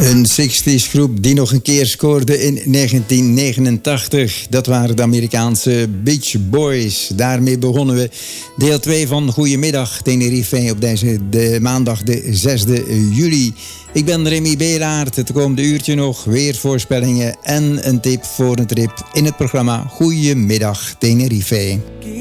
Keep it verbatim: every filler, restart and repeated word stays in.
Een zestig's groep die nog een keer scoorde in negentien negenentachtig. Dat waren de Amerikaanse Beach Boys. Daarmee begonnen we deel twee van Goedemiddag Tenerife op deze de maandag de zesde juli. Ik ben Remy Belaert. Het komende uurtje nog weervoorspellingen en een tip voor een trip in het programma Goedemiddag Tenerife.